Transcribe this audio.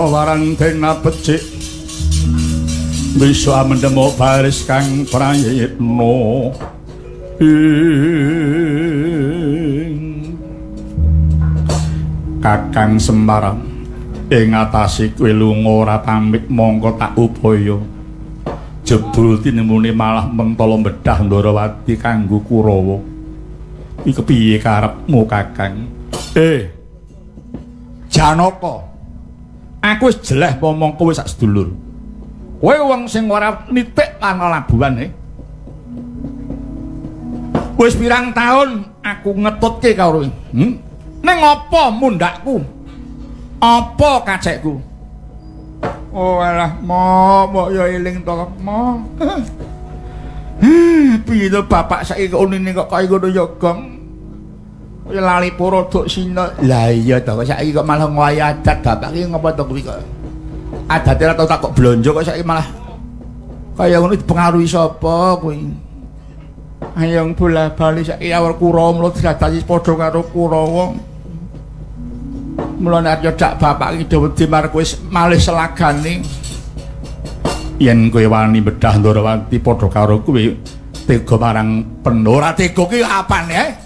warang dena becik bisa mendemo baris kang prayitna Kakang Semar ing atase kowe lunga ora pamit mongko tak upaya jebul tinemune malah mentala bedah Ndarawati kanggo Kurawa iki kepiye karepmu Kakang Janaka aku wis jeleh pomong kowe sak sedulur kowe wong sing ora nitik lan labuhan wis pirang taun aku ngetutke karo ning apa mundakku apa kacekku oh alah mo ya eling to mo piye to bapak saiki kok unine kok kaya ngono ya Gong kaya lali para duk sina lah iya to saiki kok malah ngowahi adat bapak iki ngopo to kuwi kok adate ora tau tak kok blonjo kok saiki malah kaya ngono dipengaruhi sapa kuwi ayang bola bali saiki awal Kurawa mulo dadi padha karo Kurawa mulane arep dak bapak iki wedi marep wis malih selagane yen kowe wani bedah Ndarawati padha karo kowe tega marang Pendora tega ki apane